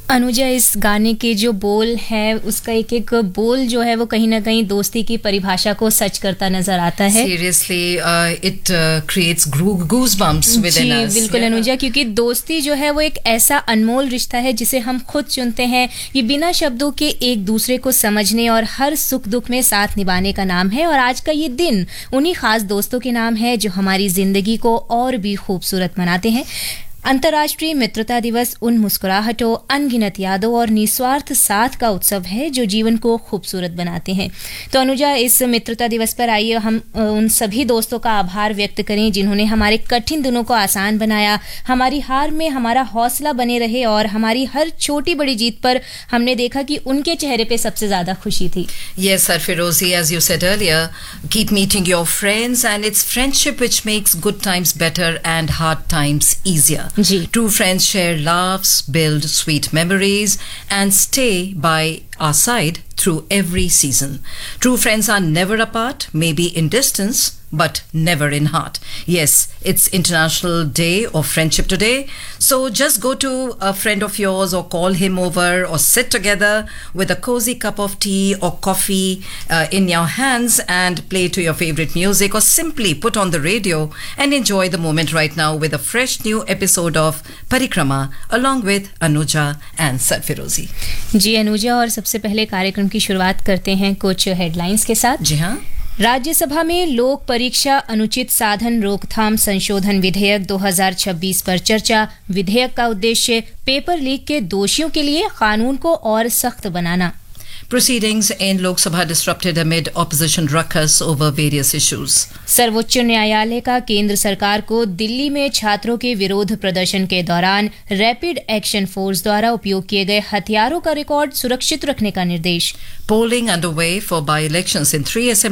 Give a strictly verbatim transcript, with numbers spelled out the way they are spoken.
अनुजा, इस गाने के जो बोल है, उसका एक एक बोल जो है वो कहीं ना कहीं दोस्ती की परिभाषा को सच करता नजर आता है. Seriously, uh, it uh, creates goosebumps within us. जी बिल्कुल अनुजा, क्योंकि दोस्ती जो है वो एक ऐसा अनमोल रिश्ता है जिसे हम खुद चुनते हैं. ये बिना शब्दों के एक दूसरे को समझने और हर सुख दुख में साथ निभाने का नाम है. और आज का ये दिन उन्हीं खास दोस्तों के नाम है जो हमारी जिंदगी को और भी खूबसूरत बनाते हैं. अंतर्राष्ट्रीय मित्रता दिवस उन मुस्कुराहटों, अनगिनत यादों और निस्वार्थ साथ का उत्सव है जो जीवन को खूबसूरत बनाते हैं. तो अनुजा, इस मित्रता दिवस पर आइए हम उन सभी दोस्तों का आभार व्यक्त करें जिन्होंने हमारे कठिन दिनों को आसान बनाया, हमारी हार में हमारा हौसला बने रहे और हमारी हर छोटी बड़ी जीत पर हमने देखा कि उनके चेहरे पे सबसे ज्यादा खुशी थी. Yes, Sarfirozi, as you said earlier, keep meeting your friends and it's friendship which makes good times better and hard times easier. Ji. True friends share laughs, build sweet memories, and stay by our side through every season. True friends are never apart, maybe in distance, but never in heart. Yes, it's International Day of Friendship today. So just go to a friend of yours or call him over or sit together with a cozy cup of tea or coffee uh, in your hands and play to your favorite music, or simply put on the radio and enjoy the moment right now with a fresh new episode of Parikrama along with Anuja and Sarfirozi. जी अनुजा, और सबसे पहले कार्यक्रम की शुरुआत करते हैं कुछ headlines के साथ. जी हाँ. राज्यसभा में लोक परीक्षा अनुचित साधन रोकथाम संशोधन विधेयक दो हज़ार छब्बीस पर चर्चा. विधेयक का उद्देश्य पेपर लीक के दोषियों के लिए कानून को और सख्त बनाना. Proceedings in Lok Sabha disrupted amid opposition ruckus over various issues. सर्वोच्च न्यायालय का केंद्र सरकार को दिल्ली में छात्रों के विरोध प्रदर्शन के दौरान रैपिड एक्शन फोर्स द्वारा उपयोग किए गए हथियारों का रिकॉर्ड सुरक्षित रखने का निर्देश. Polling underway for by-elections in three assembly